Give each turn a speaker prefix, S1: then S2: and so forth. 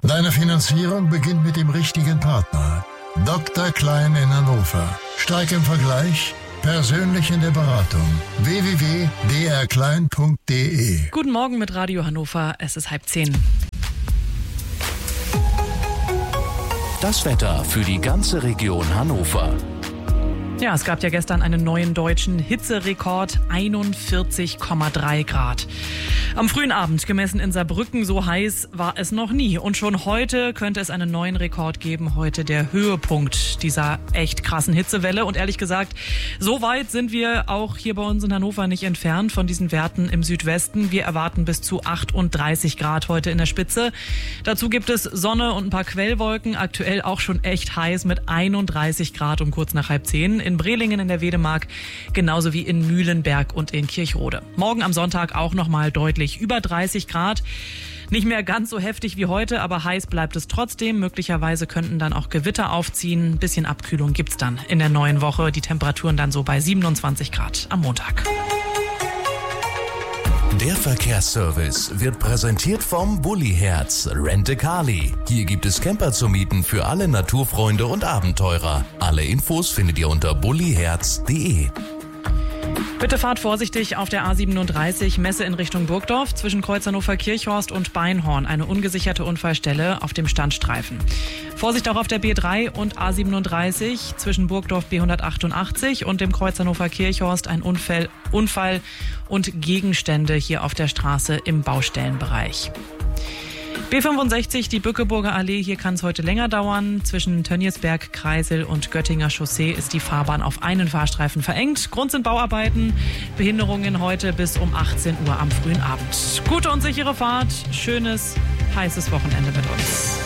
S1: Deine Finanzierung beginnt mit dem richtigen Partner. Dr. Klein in Hannover. Stark im Vergleich, persönlich in der Beratung. www.drklein.de.
S2: Guten Morgen mit Radio Hannover, es ist 9:30.
S3: Das Wetter für die ganze Region Hannover.
S2: Ja, es gab ja gestern einen neuen deutschen Hitzerekord, 41,3 Grad. Am frühen Abend, gemessen in Saarbrücken, so heiß war es noch nie. Und schon heute könnte es einen neuen Rekord geben. Heute der Höhepunkt dieser echt krassen Hitzewelle. Und ehrlich gesagt, so weit sind wir auch hier bei uns in Hannover nicht entfernt von diesen Werten im Südwesten. Wir erwarten bis zu 38 Grad heute in der Spitze. Dazu gibt es Sonne und ein paar Quellwolken. Aktuell auch schon echt heiß mit 31 Grad um kurz nach 9:30. In Brelingen in der Wedemark, genauso wie in Mühlenberg und in Kirchrode. Morgen am Sonntag auch nochmal deutlich über 30 Grad. Nicht mehr ganz so heftig wie heute, aber heiß bleibt es trotzdem. Möglicherweise könnten dann auch Gewitter aufziehen. Ein bisschen Abkühlung gibt's dann in der neuen Woche. Die Temperaturen dann so bei 27 Grad am Montag.
S3: Der Verkehrsservice wird präsentiert vom Bulli-Herz Rent-A-Carly. Hier gibt es Camper zu mieten für alle Naturfreunde und Abenteurer. Alle Infos findet ihr unter bulliherz.de.
S2: Bitte fahrt vorsichtig auf der A37 Messe in Richtung Burgdorf zwischen Kreuz Hannover-Kirchhorst und Beinhorn. Eine ungesicherte Unfallstelle auf dem Standstreifen. Vorsicht auch auf der B3 und A37 zwischen Burgdorf B188 und dem Kreuz Hannover-Kirchhorst. Ein Unfall und Gegenstände hier auf der Straße im Baustellenbereich. B65, die Bückeburger Allee, hier kann es heute länger dauern. Zwischen Tönniesberg, Kreisel und Göttinger Chaussee ist die Fahrbahn auf einen Fahrstreifen verengt. Grund sind Bauarbeiten, Behinderungen heute bis um 18 Uhr am frühen Abend. Gute und sichere Fahrt, schönes, heißes Wochenende mit uns.